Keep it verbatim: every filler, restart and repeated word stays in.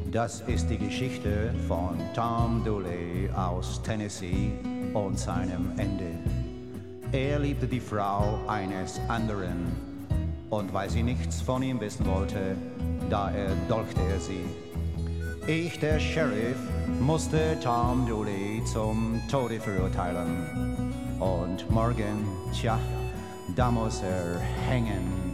Das ist die Geschichte von Tom Dooley aus Tennessee und seinem Ende. Er liebte die Frau eines anderen und weil sie nichts von ihm wissen wollte, da erdolchte er sie. Ich, der Sheriff, musste Tom Dooley zum Tode verurteilen. Und morgen, tja, da muss er hängen.